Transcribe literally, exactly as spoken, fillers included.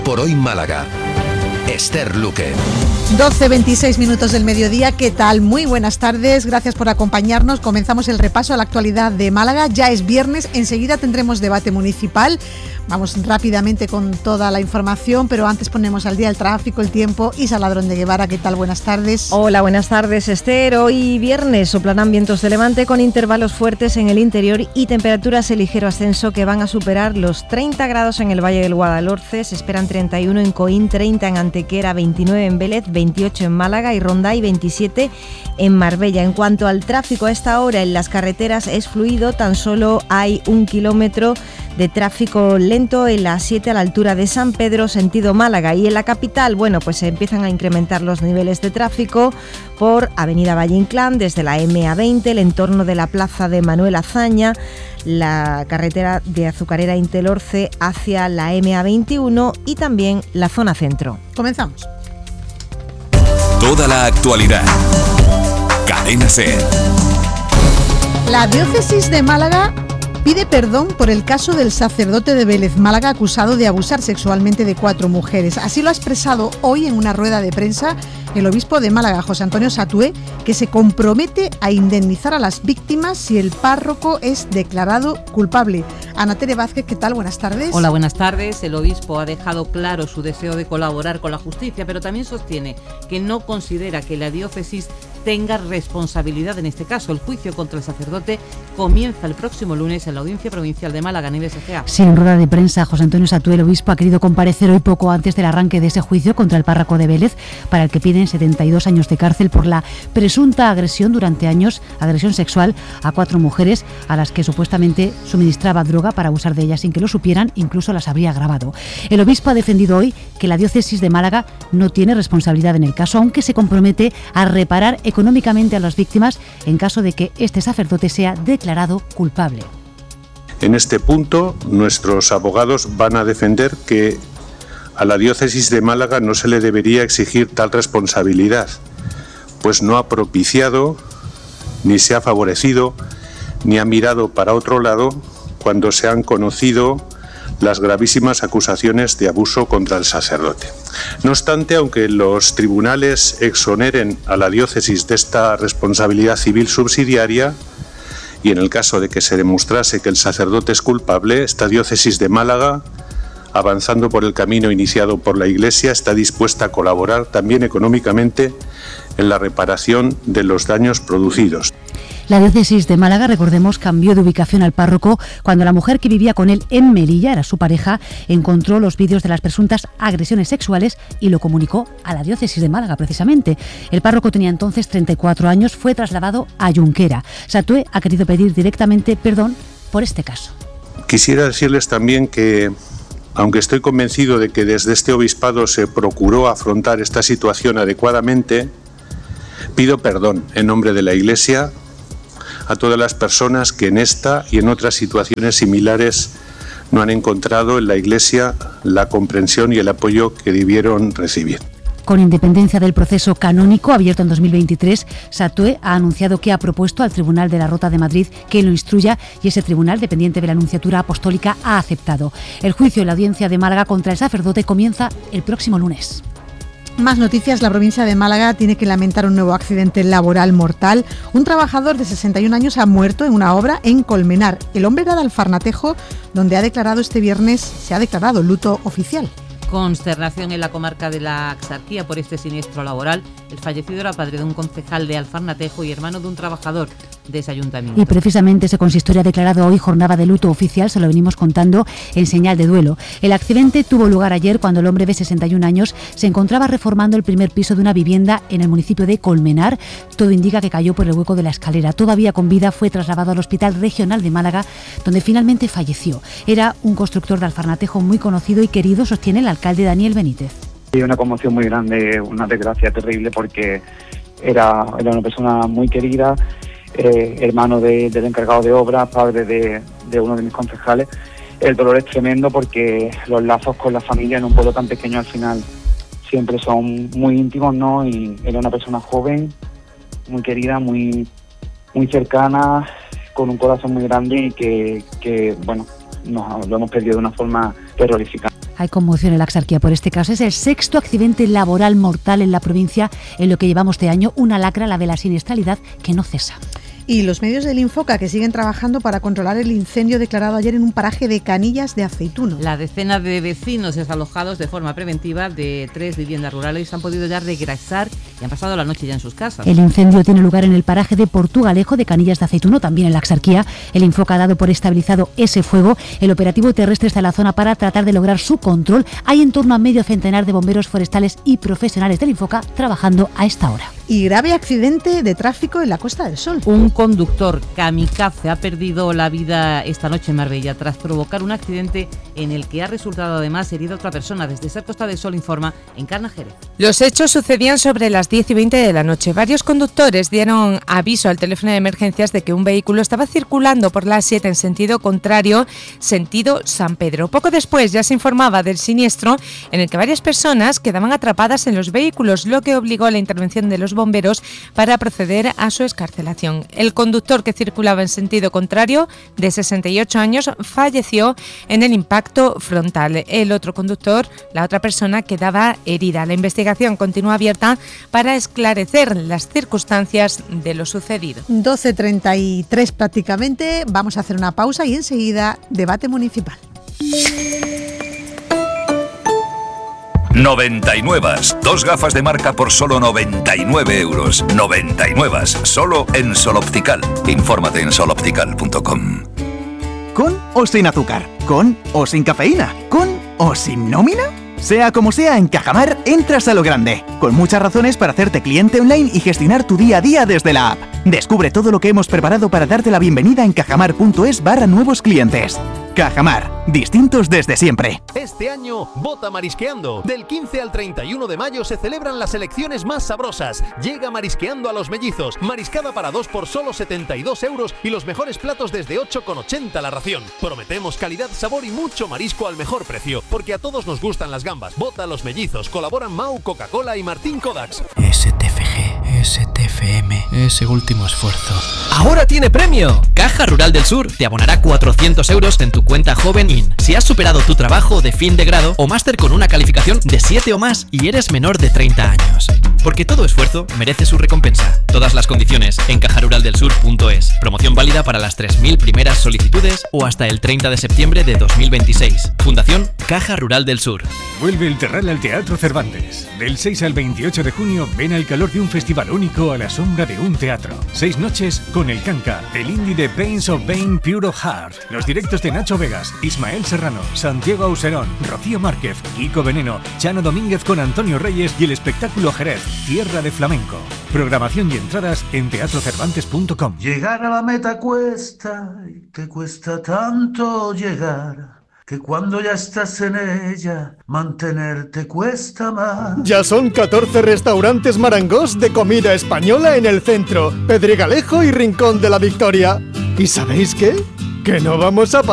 por Hoy Málaga. Esther Luque. doce veintiséis minutos del mediodía, ¿qué tal? Muy buenas tardes, gracias por acompañarnos. Comenzamos el repaso a la actualidad de Málaga. Ya es viernes, enseguida tendremos debate municipal. Vamos rápidamente con toda la información, pero antes ponemos al día el tráfico, el tiempo. Isa Ladrón de Guevara, ¿qué tal? Buenas tardes. Hola, buenas tardes, Esther. Hoy viernes soplarán vientos de levante con intervalos fuertes en el interior y temperaturas en ligero ascenso que van a superar los treinta grados en el Valle del Guadalhorce. Se esperan treinta y uno en Coín, treinta en Antequera, veintinueve en Vélez, veintiocho en Málaga y Ronda y veintisiete en Marbella. En cuanto al tráfico, a esta hora en las carreteras es fluido, tan solo hay un kilómetro de tráfico lento en la siete a la altura de San Pedro, sentido Málaga, y en la capital, bueno, pues se empiezan a incrementar los niveles de tráfico por Avenida Valle Inclán, desde la eme a veinte, el entorno de la plaza de Manuel Azaña, la carretera de Azucarera Intelorce hacia la eme a veintiuno y también la zona centro. Comenzamos. Toda la actualidad. Cadena SER. La diócesis de Málaga pide perdón por el caso del sacerdote de Vélez, Málaga, acusado de abusar sexualmente de cuatro mujeres. Así lo ha expresado hoy en una rueda de prensa el obispo de Málaga, José Antonio Satué, que se compromete a indemnizar a las víctimas si el párroco es declarado culpable. Ana Tere Vázquez, ¿qué tal? Buenas tardes. Hola, buenas tardes. El obispo ha dejado claro su deseo de colaborar con la justicia, pero también sostiene que no considera que la diócesis tenga responsabilidad en este caso. El juicio contra el sacerdote comienza el próximo lunes en la Audiencia Provincial de Málaga, Nieves Egea. Sí, en rueda de prensa, José Antonio Satué, el obispo, ha querido comparecer hoy poco antes del arranque de ese juicio contra el párroco de Vélez, para el que piden setenta y dos años de cárcel por la presunta agresión durante años, agresión sexual a cuatro mujeres a las que supuestamente suministraba droga para abusar de ellas sin que lo supieran, incluso las habría grabado. El obispo ha defendido hoy que la diócesis de Málaga no tiene responsabilidad en el caso, aunque se compromete a reparar económicamente a las víctimas en caso de que este sacerdote sea declarado culpable. En este punto, nuestros abogados van a defender que a la diócesis de Málaga no se le debería exigir tal responsabilidad, pues no ha propiciado, ni se ha favorecido, ni ha mirado para otro lado cuando se han conocido las gravísimas acusaciones de abuso contra el sacerdote. No obstante, aunque los tribunales exoneren a la diócesis de esta responsabilidad civil subsidiaria, y en el caso de que se demostrase que el sacerdote es culpable, esta diócesis de Málaga, avanzando por el camino iniciado por la Iglesia, está dispuesta a colaborar también económicamente en la reparación de los daños producidos. La diócesis de Málaga, recordemos, cambió de ubicación al párroco cuando la mujer que vivía con él en Melilla, era su pareja, encontró los vídeos de las presuntas agresiones sexuales y lo comunicó a la diócesis de Málaga, precisamente. El párroco tenía entonces treinta y cuatro años, fue trasladado a Junquera. Satué ha querido pedir directamente perdón por este caso. Quisiera decirles también que, aunque estoy convencido de que desde este obispado se procuró afrontar esta situación adecuadamente, pido perdón en nombre de la Iglesia a todas las personas que en esta y en otras situaciones similares no han encontrado en la Iglesia la comprensión y el apoyo que debieron recibir. Con independencia del proceso canónico abierto en dos mil veintitrés, Satué ha anunciado que ha propuesto al Tribunal de la Rota de Madrid que lo instruya y ese tribunal, dependiente de la Nunciatura Apostólica, ha aceptado. El juicio en la Audiencia de Málaga contra el sacerdote comienza el próximo lunes. Más noticias. La provincia de Málaga tiene que lamentar un nuevo accidente laboral mortal. Un trabajador de sesenta y un años ha muerto en una obra en Colmenar. El hombre era de Alfarnatejo, donde ha declarado este viernes, se ha declarado luto oficial. Consternación en la comarca de la Axarquía por este siniestro laboral. El fallecido era padre de un concejal de Alfarnatejo y hermano de un trabajador de ese ayuntamiento. Y precisamente ese consistorio ha declarado hoy jornada de luto oficial, se lo venimos contando en señal de duelo. El accidente tuvo lugar ayer cuando el hombre de sesenta y un años se encontraba reformando el primer piso de una vivienda en el municipio de Colmenar. Todo indica que cayó por el hueco de la escalera. Todavía con vida fue trasladado al Hospital Regional de Málaga, donde finalmente falleció. Era un constructor de Alfarnatejo muy conocido y querido, sostiene el alcalde Daniel Benítez. Hay una conmoción muy grande, una desgracia terrible, porque era, era una persona muy querida, eh, hermano de, del encargado de obra, padre de, de uno de mis concejales. El dolor es tremendo porque los lazos con la familia en un pueblo tan pequeño al final siempre son muy íntimos, ¿no? Y era una persona joven, muy querida, muy, muy cercana, con un corazón muy grande y que, que bueno, nos lo hemos perdido de una forma terrorífica. Hay conmoción en la Axarquía por este caso. Es el sexto accidente laboral mortal en la provincia en lo que llevamos de año. Una lacra, la de la siniestralidad, que no cesa. Y los medios del Infoca que siguen trabajando para controlar el incendio declarado ayer en un paraje de Canillas de Aceituno. La decena de vecinos desalojados de forma preventiva de tres viviendas rurales han podido ya regresar y han pasado la noche ya en sus casas. El incendio tiene lugar en el paraje de Portugalejo de Canillas de Aceituno, también en la Axarquía. El Infoca ha dado por estabilizado ese fuego. El operativo terrestre está en la zona para tratar de lograr su control. Hay en torno a medio centenar de bomberos forestales y profesionales del Infoca trabajando a esta hora. Y grave accidente de tráfico en la Costa del Sol. Un conductor kamikaze ha perdido la vida esta noche en Marbella tras provocar un accidente en el que ha resultado además herida otra persona. Desde esa Costa del Sol informa Encarna Jerez. Los hechos sucedían sobre las diez y veinte de la noche. Varios conductores dieron aviso al teléfono de emergencias de que un vehículo estaba circulando por la A siete en sentido contrario, sentido San Pedro. Poco después ya se informaba del siniestro en el que varias personas quedaban atrapadas en los vehículos, lo que obligó a la intervención de los bomberos para proceder a su excarcelación. El conductor que circulaba en sentido contrario, de sesenta y ocho años, falleció en el impacto frontal. El otro conductor, la otra persona, quedaba herida. La investigación continúa abierta para esclarecer las circunstancias de lo sucedido. doce treinta y tres prácticamente, vamos a hacer una pausa y enseguida debate municipal. noventa y nueve. Dos gafas de marca por solo noventa y nueve euros. noventa y nueve. Solo en Sol Optical. Infórmate en sol optical punto com. ¿Con o sin azúcar? ¿Con o sin cafeína? ¿Con o sin nómina? Sea como sea, en Cajamar entras a lo grande, con muchas razones para hacerte cliente online y gestionar tu día a día desde la app. Descubre todo lo que hemos preparado para darte la bienvenida en cajamar.es barra nuevos clientes. Cajamar, distintos desde siempre. Este año, vota Marisqueando. Del quince al treinta y uno de mayo se celebran las elecciones más sabrosas. Llega Marisqueando a Los Mellizos. Mariscada para dos por solo setenta y dos euros y los mejores platos desde ocho con ochenta la ración. Prometemos calidad, sabor y mucho marisco al mejor precio, porque a todos nos gustan las gambas. Vota Los Mellizos. Colaboran Mau, Coca-Cola y Martín Kodaks. S T F G, S T F M, ese último esfuerzo. ¡Ahora tiene premio! Caja Rural del Sur te abonará cuatrocientos euros en tu cuenta Joven In si has superado tu trabajo de fin de grado o máster con una calificación de siete o más y eres menor de treinta años. Porque todo esfuerzo merece su recompensa. Todas las condiciones en caja rural del sur punto es. Promoción válida para las tres mil primeras solicitudes o hasta el treinta de septiembre de dos mil veintiséis. Fundación Caja Rural del Sur. Vuelve el Terral al Teatro Cervantes. Del seis al veintiocho de junio, ven al calor de un festival único a la sombra de un teatro. Seis noches con El Canca, el indie de Pains of Bane Pure of Heart, los directos de Nacho Vegas, Ismael Serrano, Santiago Auserón, Rocío Márquez, Kiko Veneno, Chano Domínguez con Antonio Reyes y el espectáculo Jerez, Tierra de Flamenco. Programación y entradas en teatro cervantes punto com. Llegar a la meta cuesta, y te cuesta tanto llegar, que cuando ya estás en ella, mantenerte cuesta más. Ya son catorce restaurantes marangos de comida española en el centro, Pedregalejo y Rincón de la Victoria. ¿Y sabéis qué? Que no vamos a parar.